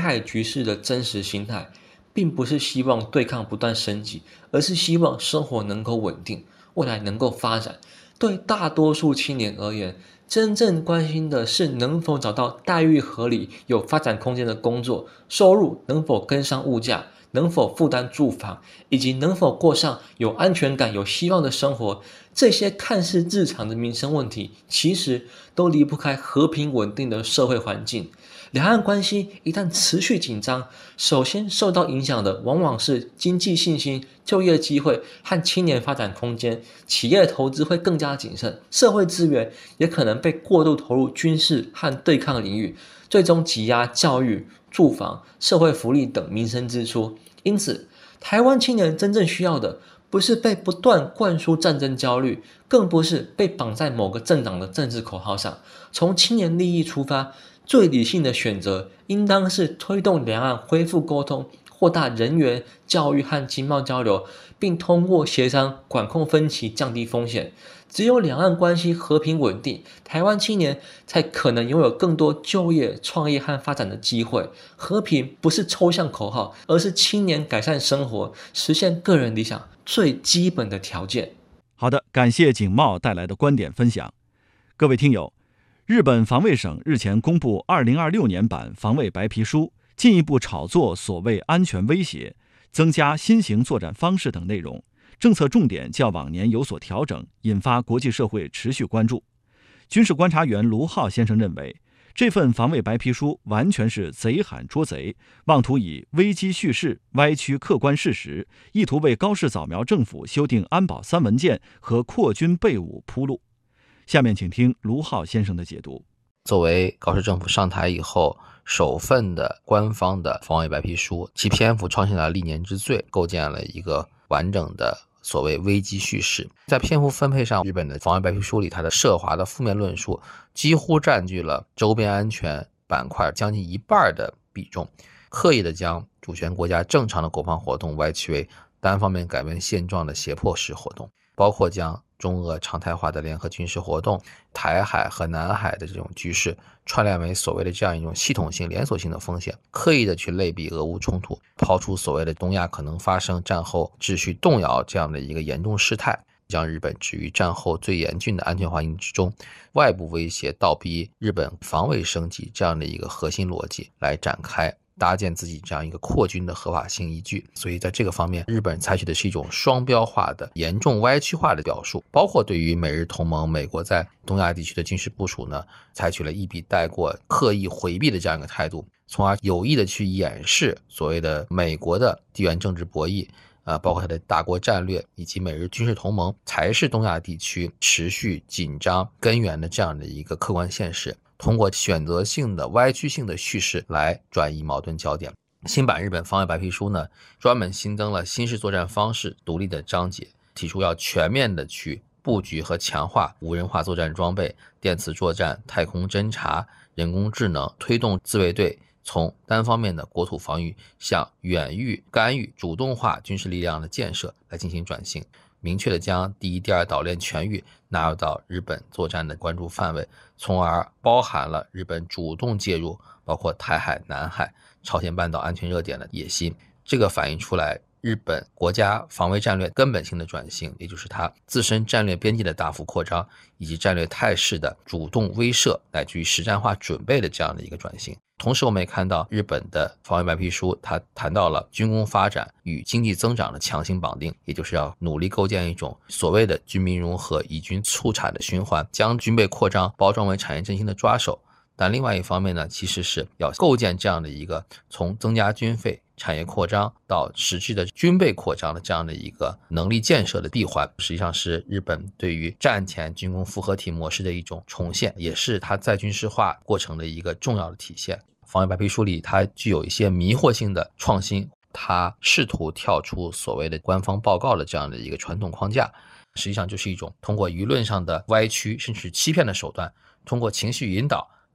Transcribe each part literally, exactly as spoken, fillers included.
害局势的真实心态，并不是希望对抗不断升级，而是希望生活能够稳定，未来能够发展。对大多数青年而言，真正关心的是能否找到待遇合理、有发展空间的工作，收入能否跟上物价，能否负担住房，以及能否过上有安全感、有希望的生活。这些看似日常的民生问题，其实都离不开和平稳定的社会环境。两岸关系一旦持续紧张，首先受到影响的往往是经济信心、就业机会和青年发展空间，企业投资会更加谨慎，社会资源也可能被过度投入军事和对抗领域，最终挤压教育、住房、社会福利等民生支出。因此，台湾青年真正需要的不是被不断灌输战争焦虑，更不是被绑在某个政党的政治口号上。从青年利益出发，最理性的选择应当是推动两岸恢复沟通，扩大人员、教育和经贸交流，并通过协商管控分歧，降低风险。只有两岸关系和平稳定，台湾青年才可能拥有更多就业、创业和发展的机会。和平不是抽象口号，而是青年改善生活、实现个人理想最基本的条件。 好的，感谢景茂带来的观点分享。各位听友，日本防卫省日前公布二零二六年版防卫白皮书，进一步炒作所谓安全威胁，增加新型作战方式等内容，政策重点较往年有所调整，引发国际社会持续关注。军事观察员卢浩先生认为，这份防卫白皮书完全是贼喊捉贼，妄图以危机叙事歪曲客观事实，意图为高市早苗政府修订安保三文件和扩军备武铺路。下面请听卢浩先生的解读。 作为高市政府上台以后首份的官方的防卫白皮书，其篇幅创下了历年之最，构建了一个完整的所谓危机叙事。在篇幅分配上，日本的防卫白皮书里，它的涉华的负面论述几乎占据了周边安全板块将近一半的比重，刻意的将主权国家正常的国防活动歪曲为单方面改变现状的胁迫式活动，包括将中俄常态化的联合军事活动、台海和南海的这种局势串联为所谓的这样一种系统性连锁性的风险，刻意的去类比俄乌冲突，抛出所谓的东亚可能发生战后秩序动摇这样的一个严重事态，将日本置于战后最严峻的安全环境之中，外部威胁倒逼日本防卫升级这样的一个核心逻辑来展开搭建自己这样一个扩军的合法性依据。所以在这个方面，日本采取的是一种双标化的严重歪曲化的表述，包括对于美日同盟美国在东亚地区的军事部署呢，采取了一笔带过、刻意回避的这样一个态度，从而有意的去掩饰所谓的美国的地缘政治博弈呃，包括它的大国战略以及美日军事同盟才是东亚地区持续紧张根源的这样的一个客观现实，通过选择性的歪曲性的叙事来转移矛盾焦点。新版日本防卫白皮书呢，专门新增了新式作战方式独立的章节，提出要全面的去布局和强化无人化作战装备、电磁作战、太空侦察、人工智能，推动自卫队从单方面的国土防御向远域干预主动化军事力量的建设来进行转型，明确的将第一、第二岛链全域纳入到日本作战的关注范围，从而包含了日本主动介入包括台海、南海、朝鲜半岛安全热点的野心。这个反映出来日本国家防卫战略根本性的转型，也就是它自身战略边界的大幅扩张，以及战略态势的主动威慑乃至于实战化准备的这样的一个转型。同时我们也看到日本的防卫白皮书，它谈到了军工发展与经济增长的强行绑定，也就是要努力构建一种所谓的军民融合、以军促产的循环，将军备扩张包装为产业振兴的抓手。但另外一方面呢，其实是要构建这样的一个从增加军费、产业扩张到实质的军备扩张的这样的一个能力建设的闭环，实际上是日本对于战前军工复合体模式的一种重现，也是它再军事化过程的一个重要的体现。防卫白皮书里它具有一些迷惑性的创新，它试图跳出所谓的官方报告的这样的一个传统框架，实际上就是一种通过舆论上的歪曲甚至欺骗的手段，通过情绪引导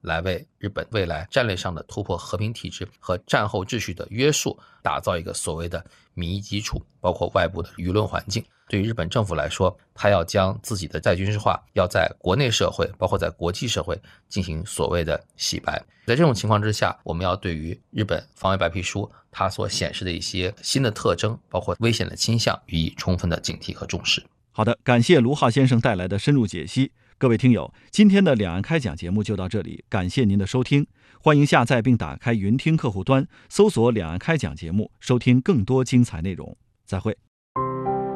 来为日本未来战略上的突破和平体制和战后秩序的约束打造一个所谓的民意基础，包括外部的舆论环境。对于日本政府来说，他要将自己的再军事化要在国内社会包括在国际社会进行所谓的洗白。在这种情况之下，我们要对于日本防卫白皮书它所显示的一些新的特征，包括危险的倾向，予以充分的警惕和重视。 好的，感谢卢浩先生带来的深入解析。各位听友，今天的两岸开讲节目就到这里，感谢您的收听。欢迎下载并打开云听客户端，搜索两岸开讲节目，收听更多精彩内容。再会。